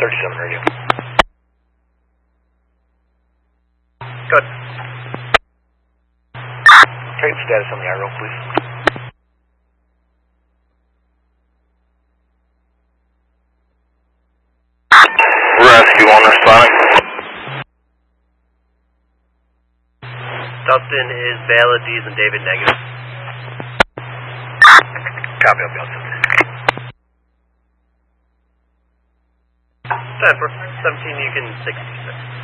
37 radio. Good. Trade status on the IRO, please. Rescue 1 responding. Dustin is valid, D's and David negative. Copy, I'll be outside. 10 for 17, you can 66.